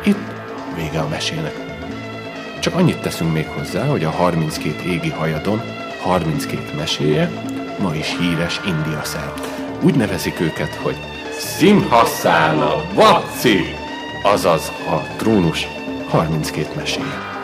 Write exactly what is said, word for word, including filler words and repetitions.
Itt vége a mesének. Csak annyit teszünk még hozzá, hogy a harminckét égi hajadon harminckét meséje ma is híres India szerte. Úgy nevezik őket, hogy Szimhaszána Vaci, azaz a trónus harminckét meséje.